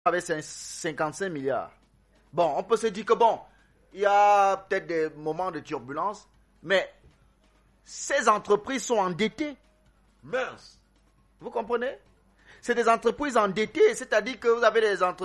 avec 55 milliards. Bon, on peut se dire que il y a peut-être des moments de turbulence, mais ces entreprises sont endettées. Mince. Vous comprenez? C'est des entreprises endettées, c'est-à-dire que vous avez des entreprises